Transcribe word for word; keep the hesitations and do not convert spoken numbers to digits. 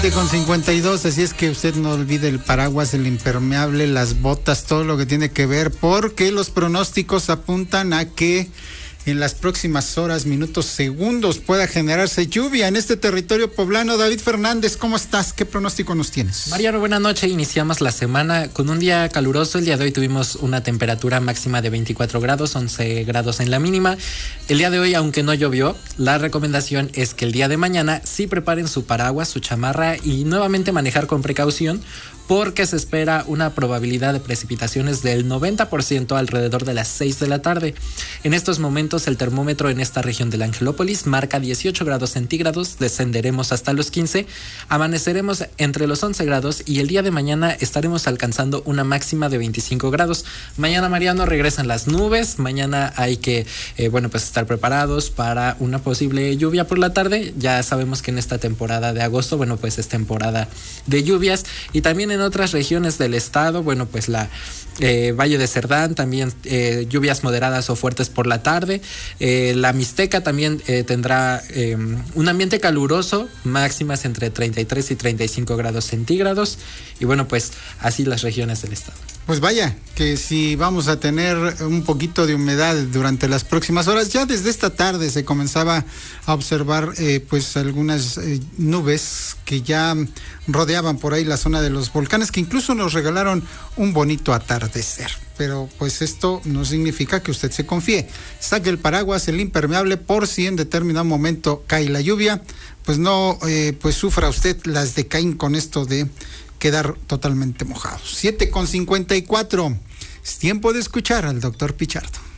Con cincuenta y dos, así es que usted no olvide el paraguas, el impermeable, las botas, todo lo que tiene que ver, porque los pronósticos apuntan a que en las próximas horas, minutos, segundos pueda generarse lluvia en este territorio poblano. David Fernández, ¿cómo estás? ¿Qué pronóstico nos tienes? Mariano, buenas noches. Iniciamos la semana con un día caluroso. El día de hoy tuvimos una temperatura máxima de veinticuatro grados, once grados en la mínima. El día de hoy, aunque no llovió, la recomendación es que el día de mañana sí preparen su paraguas, su chamarra y nuevamente manejar con precaución, porque se espera una probabilidad de precipitaciones del noventa por ciento alrededor de las seis de la tarde. En estos momentos el termómetro en esta región del Angelópolis marca dieciocho grados centígrados, descenderemos hasta los quince, amaneceremos entre los once grados y el día de mañana estaremos alcanzando una máxima de veinticinco grados. Mañana, Mariano, regresan las nubes, mañana hay que eh, bueno pues estar preparados para una posible lluvia por la tarde. Ya sabemos que en esta temporada de agosto, bueno pues es temporada de lluvias, y también en otras regiones del estado, bueno pues la eh, Valle de Cerdán también eh, lluvias moderadas o fuertes por la tarde. Eh, la Mixteca también eh, tendrá eh, un ambiente caluroso, máximas entre treinta y tres y treinta y cinco grados centígrados, y bueno pues así las regiones del estado. Pues vaya, que si vamos a tener un poquito de humedad durante las próximas horas. Ya desde esta tarde se comenzaba a observar eh, pues algunas eh, nubes que ya rodeaban por ahí la zona de los volcanes, que incluso nos regalaron un bonito atardecer. Pero pues esto no significa que usted se confíe. Saque el paraguas, el impermeable, por si en determinado momento cae la lluvia, pues no eh, pues sufra usted las de Caín con esto de quedar totalmente mojados. siete con cincuenta y cuatro. Es tiempo de escuchar al doctor Pichardo.